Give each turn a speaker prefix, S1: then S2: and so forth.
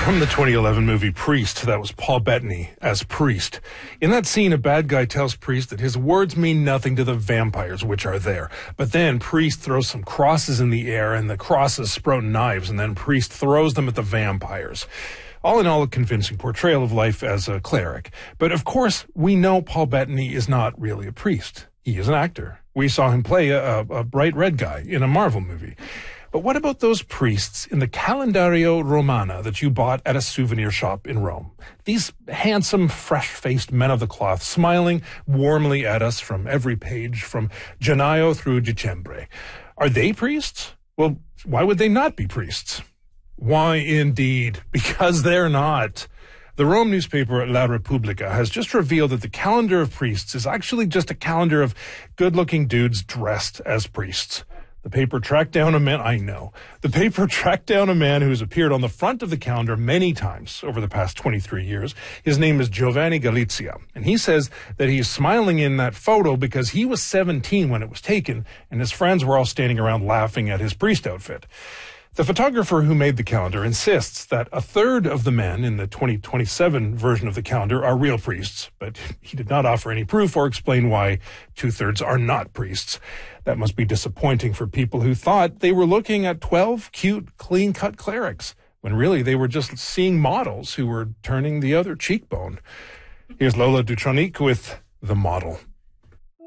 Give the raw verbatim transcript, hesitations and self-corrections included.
S1: From the twenty eleven movie Priest, that was Paul Bettany as Priest. In that scene, a bad guy tells Priest that his words mean nothing to the vampires which are there. But then Priest throws some crosses in the air, and the crosses sprout knives, and then Priest throws them at the vampires. All in all, a convincing portrayal of life as a cleric. But of course, we know Paul Bettany is not really a priest. He is an actor. We saw him play a, a bright red guy in a Marvel movie. But what about those priests in the Calendario Romana that you bought at a souvenir shop in Rome? These handsome, fresh-faced men of the cloth smiling warmly at us from every page, from Gennaio through Dicembre. Are they priests? Well, why would they not be priests? Why indeed? Because they're not. The Rome newspaper La Repubblica has just revealed that the calendar of priests is actually just a calendar of good-looking dudes dressed as priests. The paper tracked down a man, I know, the paper tracked down a man who's appeared on the front of the calendar many times over the past twenty-three years. His name is Giovanni Galizia, and he says that he's smiling in that photo because he was seventeen when it was taken, and his friends were all standing around laughing at his priest outfit. The photographer who made the calendar insists that a third of the men in the twenty twenty-seven version of the calendar are real priests, but he did not offer any proof or explain why two-thirds are not priests. That must be disappointing for people who thought they were looking at twelve cute, clean-cut clerics, when really they were just seeing models who were turning the other cheekbone. Here's Lola Dutronique with The Model.